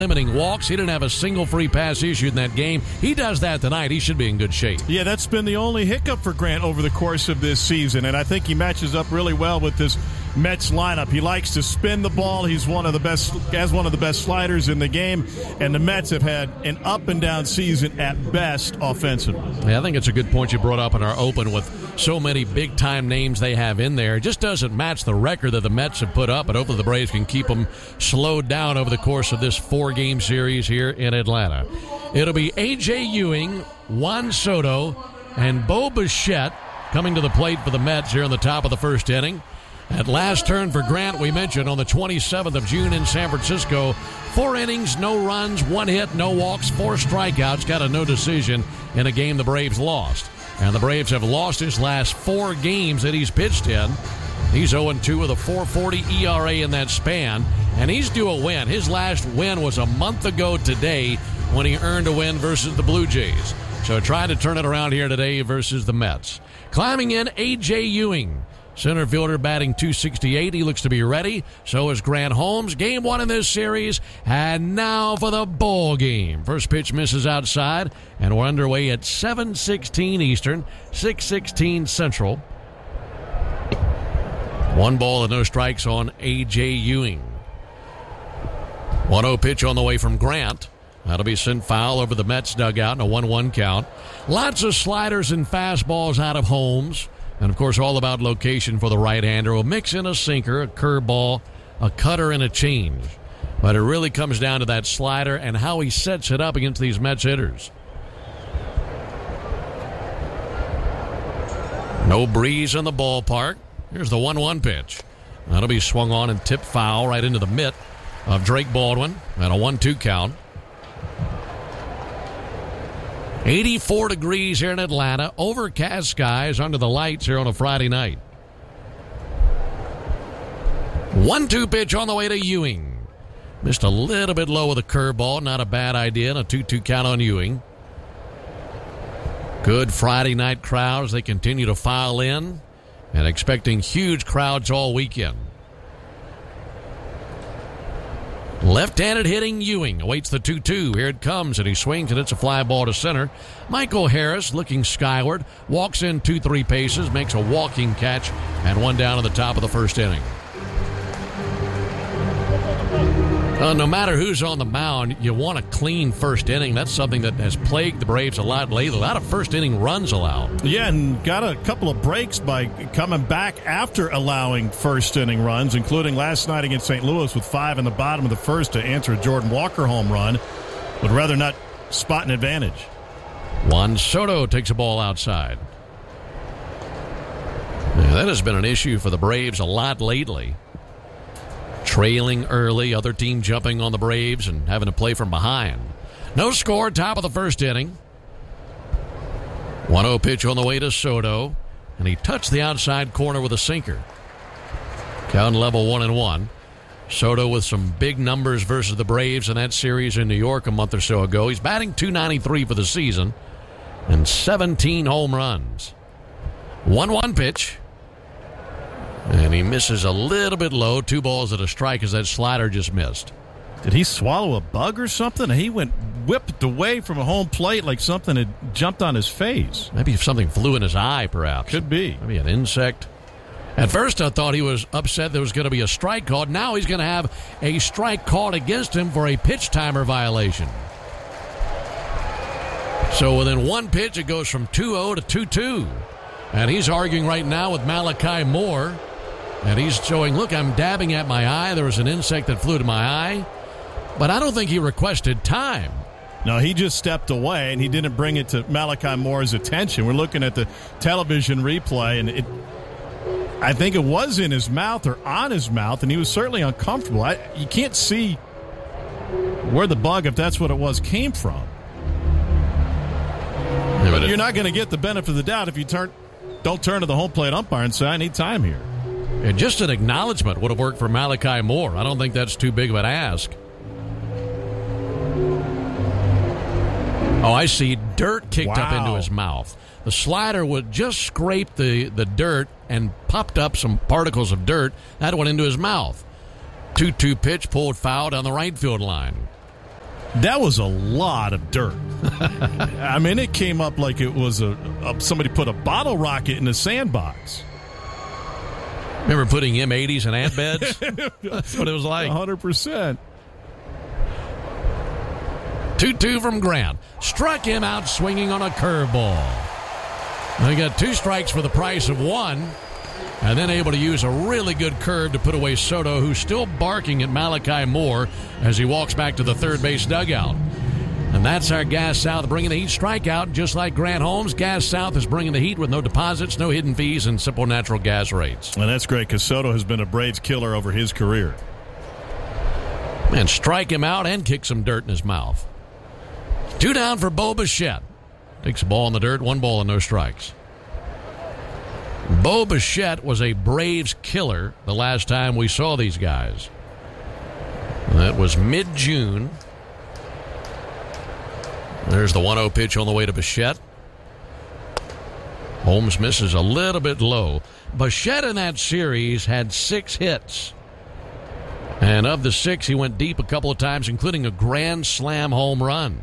limiting walks. He didn't have a single free pass issued in that game. He does that tonight. He should be in good shape. Yeah, that's been the only hiccup for Grant over the course of this season, and I think he matches up really well with this Mets lineup. He likes to spin the ball. He's one of the best sliders in the game, and the Mets have had an up and down season at best offensively. Yeah, I think it's a good point you brought up in our open with so many big time names they have in there. It just doesn't match the record that the Mets have put up, but hopefully the Braves can keep them slowed down over the course of this 4-game series here in Atlanta. It'll be A.J. Ewing, Juan Soto, and Bo Bichette coming to the plate for the Mets here in the top of the first inning. At last turn for Grant, we mentioned, on the 27th of June in San Francisco. 4 innings, no runs, 1 hit, no walks, 4 strikeouts. Got a no decision in a game the Braves lost. And the Braves have lost his last 4 games that he's pitched in. He's 0-2 with a 4.40 ERA in that span. And he's due a win. His last win was a month ago today when he earned a win versus the Blue Jays. So trying to turn it around here today versus the Mets. Climbing in, A.J. Ewing. Center fielder batting .268. He looks to be ready. So is Grant Holmes. Game 1 in this series. And now for the ball game. First pitch misses outside. And we're underway at 7:16 Eastern, 6:16 Central. 1 ball and no strikes on A.J. Ewing. 1-0 pitch on the way from Grant. That'll be sent foul over the Mets dugout in a 1-1 count. Lots of sliders and fastballs out of Holmes. And, of course, all about location for the right-hander. We'll mix in a sinker, a curveball, a cutter, and a change. But it really comes down to that slider and how he sets it up against these Mets hitters. No breeze in the ballpark. Here's the 1-1 pitch. That'll be swung on and tipped foul right into the mitt of Drake Baldwin. And a 1-2 count. 84 degrees here in Atlanta. Overcast skies under the lights here on a Friday night. 1-2 pitch on the way to Ewing. Missed a little bit low with a curveball. Not a bad idea. And a 2-2 count on Ewing. Good Friday night crowds. They continue to file in. And expecting huge crowds all weekend. Left-handed hitting Ewing awaits the 2-2. Here it comes, and he swings, and it's a fly ball to center. Michael Harris looking skyward, walks in 2-3 paces, makes a walking catch, and 1 down at the top of the first inning. No matter who's on the mound, you want a clean first inning. That's something that has plagued the Braves a lot lately. A lot of first-inning runs allowed. Yeah, and got a couple of breaks by coming back after allowing first-inning runs, including last night against St. Louis with 5 in the bottom of the first to answer a Jordan Walker home run. Would rather not spot an advantage. Juan Soto takes a ball outside. Yeah, that has been an issue for the Braves a lot lately. Trailing early, other team jumping on the Braves and having to play from behind. No score, top of the first inning. 1-0 pitch on the way to Soto, and he touched the outside corner with a sinker. Count level 1-1. Soto with some big numbers versus the Braves in that series in New York a month or so ago. He's batting .293 for the season and 17 home runs. 1-1 pitch. And he misses a little bit low. 2 balls and a strike as that slider just missed. Did he swallow a bug or something? He went whipped away from a home plate like something had jumped on his face. Maybe something flew in his eye, perhaps. Could be. Maybe an insect. At first, I thought he was upset there was going to be a strike called. Now he's going to have a strike called against him for a pitch timer violation. So within 1 pitch, it goes from 2-0 to 2-2. And he's arguing right now with Malachi Moore. And he's showing, look, I'm dabbing at my eye. There was an insect that flew to my eye. But I don't think he requested time. No, he just stepped away, and he didn't bring it to Malachi Moore's attention. We're looking at the television replay, and I think it was in his mouth or on his mouth, and he was certainly uncomfortable. You can't see where the bug, if that's what it was, came from. Yeah, but you're not going to get the benefit of the doubt if you don't turn to the home plate umpire and say, I need time here. And just an acknowledgement would have worked for Malachi Moore. I don't think that's too big of an ask. Oh, I see. Dirt kicked up into his mouth. The slider would just scrape the dirt and popped up some particles of dirt. That went into his mouth. 2-2 pitch pulled foul down the right field line. That was a lot of dirt. I mean, it came up like it was somebody put a bottle rocket in a sandbox. Remember putting M80s in ant beds? That's what it was like. 100%. 2-2 from Grant. Struck him out swinging on a curveball. He got 2 strikes for the price of 1, and then able to use a really good curve to put away Soto, who's still barking at Malachi Moore as he walks back to the third base dugout. And that's our Gas South bringing the Heat strikeout. Just like Grant Holmes, Gas South is bringing the Heat with no deposits, no hidden fees, and simple natural gas rates. And that's great because Soto has been a Braves killer over his career. And strike him out and kick some dirt in his mouth. 2 down for Bo Bichette. Takes a ball in the dirt, 1 ball and no strikes. Bo Bichette was a Braves killer the last time we saw these guys. That was mid-June. There's the 1-0 pitch on the way to Bichette. Holmes misses a little bit low. Bichette in that series had 6 hits. And of the 6, he went deep a couple of times, including a grand slam home run.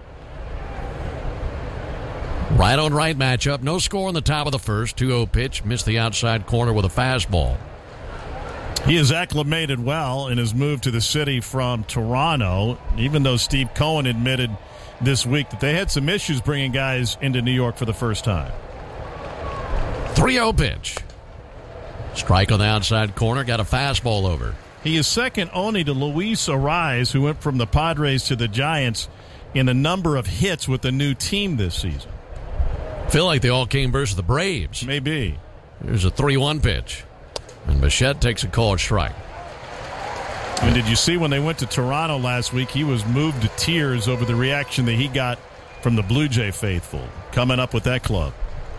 Right on right matchup. No score in the top of the first. 2-0 pitch. Missed the outside corner with a fastball. He has acclimated well in his move to the city from Toronto, even though Steve Cohen admitted this week that they had some issues bringing guys into New York for the first time. 3-0 pitch. Strike on the outside corner. Got a fastball over. He is second only to Luis Arraez, who went from the Padres to the Giants in the number of hits with the new team this season. Feel like they all came versus the Braves. Maybe. There's a 3-1 pitch. And Bichette takes a called strike. And did you see when they went to Toronto last week, he was moved to tears over the reaction that he got from the Blue Jay faithful coming up with that club.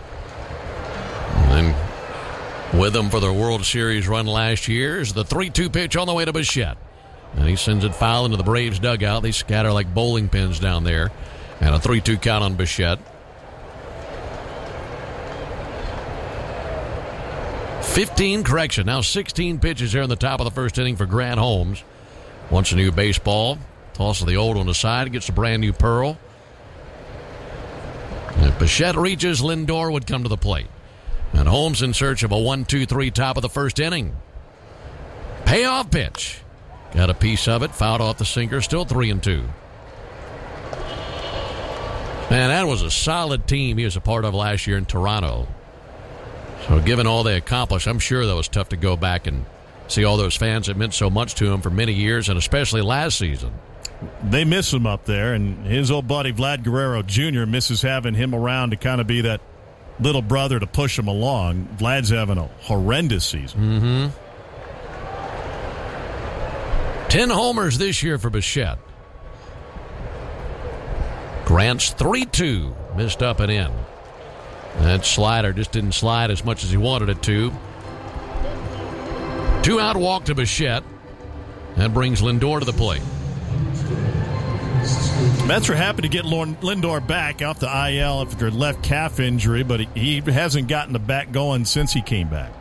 And then with them for their World Series run last year is the 3-2 pitch on the way to Bichette. And he sends it foul into the Braves dugout. They scatter like bowling pins down there. And a 3-2 count on Bichette. 16 pitches here in the top of the first inning for Grant Holmes. Wants a new baseball. Tosses the old one aside. Gets a brand new Pearl. And if Bichette reaches, Lindor would come to the plate. And Holmes in search of a 1-2-3 top of the first inning. Payoff pitch. Got a piece of it. Fouled off the sinker. Still 3-2. Man, that was a solid team he was a part of last year in Toronto. So given all they accomplished, I'm sure that was tough to go back and see all those fans that meant so much to him for many years, and especially last season. They miss him up there, and his old buddy Vlad Guerrero Jr. misses having him around to kind of be that little brother to push him along. Vlad's having a horrendous season. 10 homers this year for Bichette. Grant's 3-2. Missed up and in. That slider just didn't slide as much as he wanted it to. 2-out walk to Bichette. That brings Lindor to the plate. Mets are happy to get Lindor back off the IL after a left calf injury, but he hasn't gotten the bat going since he came back.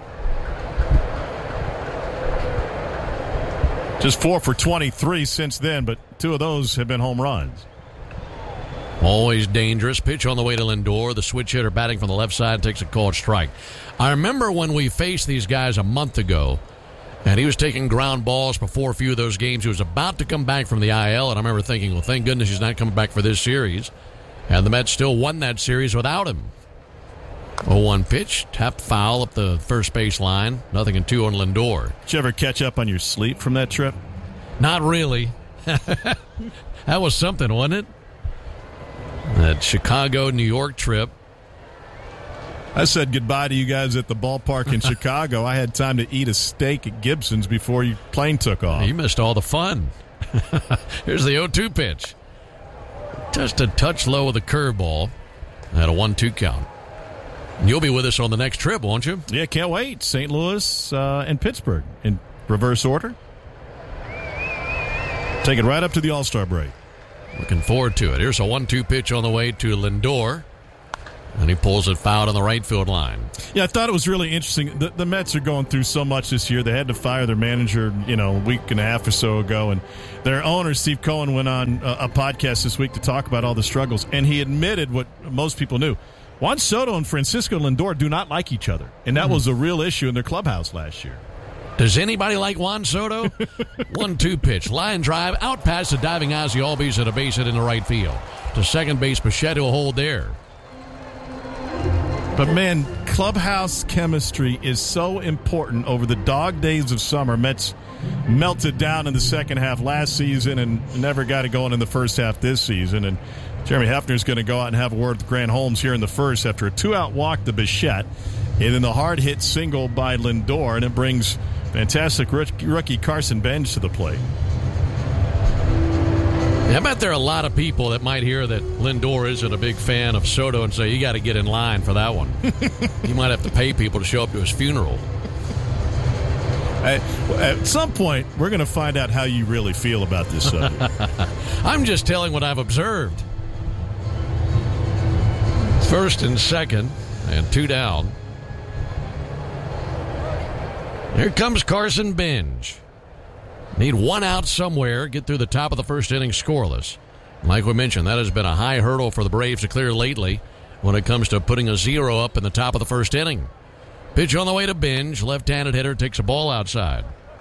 Just 4 for 23 since then, but 2 of those have been home runs. Always dangerous. Pitch on the way to Lindor. The switch hitter batting from the left side takes a called strike. I remember when we faced these guys a month ago, and he was taking ground balls before a few of those games. He was about to come back from the IL, and I remember thinking, well, thank goodness he's not coming back for this series. And the Mets still won that series without him. 0-1 pitch. Tapped foul up the first base line. 0-2 on Lindor. Did you ever catch up on your sleep from that trip? Not really. That was something, wasn't it? That Chicago-New York trip. I said goodbye to you guys at the ballpark in Chicago. I had time to eat a steak at Gibson's before your plane took off. You missed all the fun. Here's the 0-2 pitch. Just a touch low with a curveball. At a 1-2 count. And you'll be with us on the next trip, won't you? Yeah, can't wait. St. Louis and Pittsburgh in reverse order. Take it right up to the All-Star break. Looking forward to it. Here's a 1-2 pitch on the way to Lindor. And he pulls it foul on the right field line. Yeah, I thought it was really interesting. The Mets are going through so much this year. They had to fire their manager, a week and a half or so ago. And their owner, Steve Cohen, went on a podcast this week to talk about all the struggles. And he admitted what most people knew. Juan Soto and Francisco Lindor do not like each other. And that was a real issue in their clubhouse last year. Does anybody like Juan Soto? 1-2 pitch. Line drive. Out past the diving Ozzie Albies at a base hit in the right field. To second base, Bichette will hold there. But, man, clubhouse chemistry is so important over the dog days of summer. Mets melted down in the second half last season and never got it going in the first half this season. And Jeremy Hefner's going to go out and have a word with Grant Holmes here in the first after a 2-out walk to Bichette. And then the hard-hit single by Lindor, and it brings fantastic rookie Carson Bench to the plate. I bet there are a lot of people that might hear that Lindor isn't a big fan of Soto and say, you got to get in line for that one. You might have to pay people to show up to his funeral. At some point, we're going to find out how you really feel about this subject. I'm just telling what I've observed. First and second, and 2 down. Here comes Carson Bench. Need 1 out somewhere, get through the top of the first inning scoreless. Like we mentioned, that has been a high hurdle for the Braves to clear lately when it comes to putting a 0 up in the top of the first inning. Pitch on the way to Bench. Left-handed hitter takes a ball outside.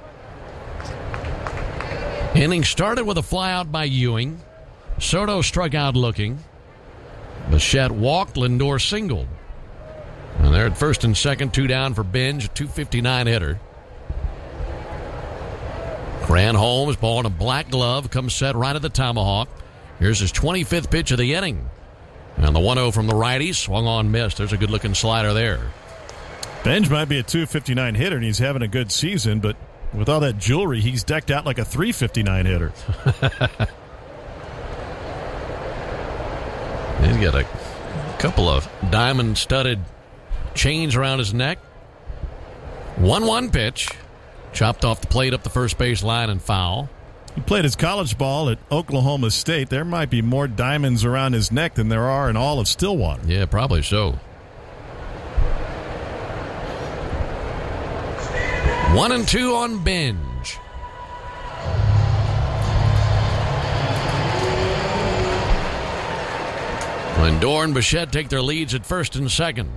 Inning started with a flyout by Ewing. Soto struck out looking. Bichette walked. Lindor singled. And they're at first and second, 2 down for Bench, a .259 hitter. Grant Holmes, ball in a black glove, comes set right at the tomahawk. Here's his 25th pitch of the inning. And the 1-0 from the righty, swung on, missed. There's a good-looking slider there. Bench might be a .259 hitter, and he's having a good season, but with all that jewelry, he's decked out like a .359 hitter. He's got a couple of diamond-studded chains around his neck. 1-1 pitch. Chopped off the plate up the first base line and foul. He played his college ball at Oklahoma State. There might be more diamonds around his neck than there are in all of Stillwater. Yeah, probably so. 1-2 on Bench. Lindor and Bichette take their leads at first and second.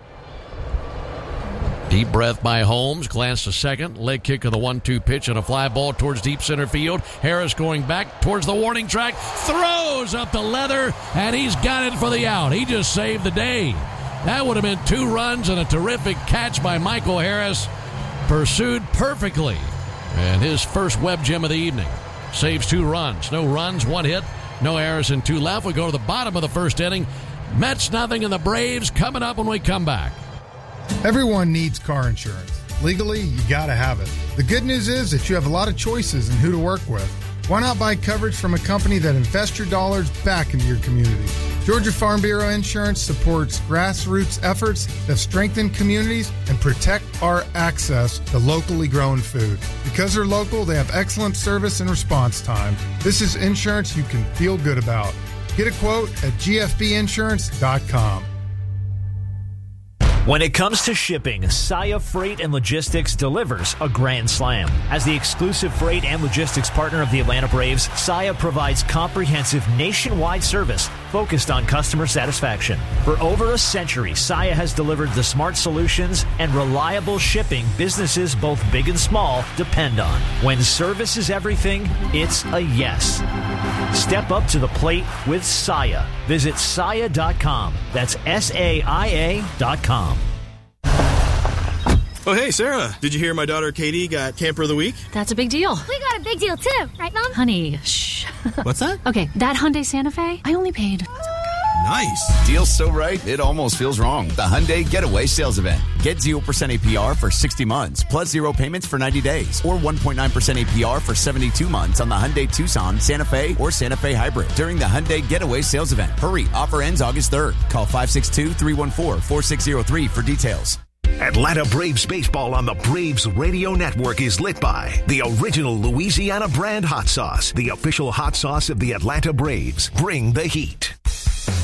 Deep breath by Holmes. Glance to second. Leg kick of the 1-2 pitch and a fly ball towards deep center field. Harris going back towards the warning track. Throws up the leather, and he's got it for the out. He just saved the day. That would have been 2 runs and a terrific catch by Michael Harris. Pursued perfectly. And his first web gem of the evening. Saves 2 runs. No runs, 1 hit. No errors and 2 left. We go to the bottom of the first inning. Mets nothing and the Braves coming up when we come back. Everyone needs car insurance. Legally, you gotta have it. The good news is that you have a lot of choices in who to work with. Why not buy coverage from a company that invests your dollars back into your community? Georgia Farm Bureau Insurance supports grassroots efforts that strengthen communities and protect our access to locally grown food. Because they're local, they have excellent service and response time. This is insurance you can feel good about. Get a quote at gfbinsurance.com. When it comes to shipping, Saia Freight and Logistics delivers a grand slam. As the exclusive freight and logistics partner of the Atlanta Braves, Saia provides comprehensive nationwide service focused on customer satisfaction. For over a century, Saia has delivered the smart solutions and reliable shipping businesses both big and small depend on. When service is everything, it's a yes. Step up to the plate with Saia. Visit Saia.com. That's SAIA.com. Oh, hey, Sarah. Did you hear my daughter Katie got Camper of the Week? That's a big deal. We got a big deal, too. Right, Mom? Honey, shh. What's that? Okay, that Hyundai Santa Fe, I only paid... Nice. Deal's so right, it almost feels wrong. The Hyundai Getaway Sales Event. Get 0% APR for 60 months, plus 0 payments for 90 days, or 1.9% APR for 72 months on the Hyundai Tucson, Santa Fe, or Santa Fe Hybrid during the Hyundai Getaway Sales Event. Hurry, offer ends August 3rd. Call 562-314-4603 for details. Atlanta Braves baseball on the Braves Radio Network is lit by the original Louisiana brand hot sauce, the official hot sauce of the Atlanta Braves. Bring the heat.